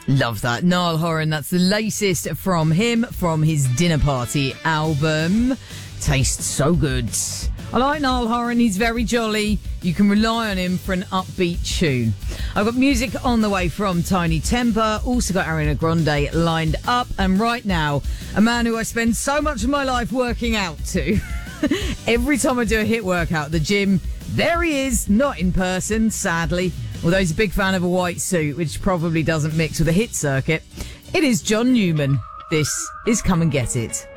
Love that. Niall Horan, that's the latest from him, from his Dinner Party album. Tastes so good. I like Niall Horan, he's very jolly. You can rely on him for an upbeat tune. I've got music on the way from Tiny Temper, also got Ariana Grande lined up, and right now, a man who I spend so much of my life working out to. Every time I do a hit workout at the gym, there he is, not in person, sadly. Although he's a big fan of a white suit, which probably doesn't mix with a hit circuit. It is John Newman. This is Come and Get It.